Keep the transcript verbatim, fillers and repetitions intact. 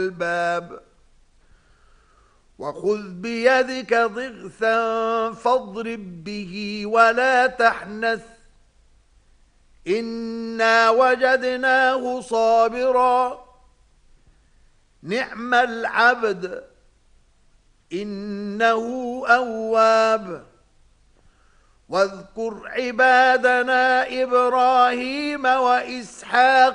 الباب وخذ بيدك ضغثا فاضرب به ولا تحنث إنا وجدناه صابرا نعم العبد إنه أواب واذكر عبادنا إبراهيم وإسحاق